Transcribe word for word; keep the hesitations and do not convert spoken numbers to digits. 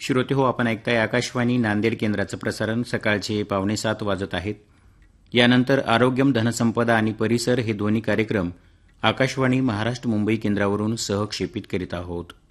श्रोते हो, आपण ऐकताय आकाशवाणी नांदेड केंद्राचं प्रसारण. सकाळचे पावणे सात वाजत आहेत. यानंतर आरोग्यम, धनसंपदा आणि परिसर हे दोन्ही कार्यक्रम आकाशवाणी महाराष्ट्र मुंबई केंद्रावरून सहक्षेपित करीत आहोत.